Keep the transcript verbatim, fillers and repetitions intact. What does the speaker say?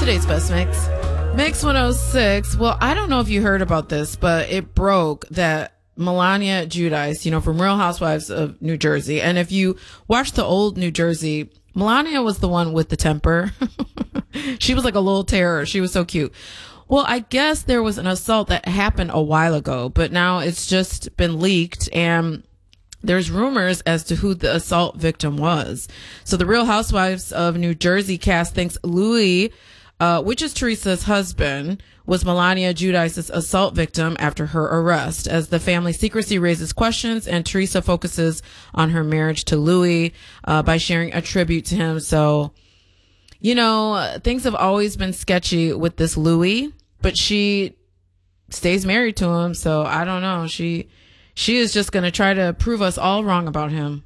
Today's best mix. Mix one oh six. Well, I don't know if you heard about this, but it broke that Melania Giudice, you know, from Real Housewives of New Jersey. And if you watch the old New Jersey, Melania was the one with the temper. She was like a little terror. She was so cute. Well, I guess there was an assault that happened a while ago, but now it's just been leaked and there's rumors as to who the assault victim was. So the Real Housewives of New Jersey cast thinks Louis, uh, which is Teresa's husband, was Melania Giudice's assault victim after her arrest. As the family secrecy raises questions and Teresa focuses on her marriage to Louis, uh, by sharing a tribute to him. So, you know, things have always been sketchy with this Louis, but she stays married to him. So I don't know. She, she is just going to try to prove us all wrong about him.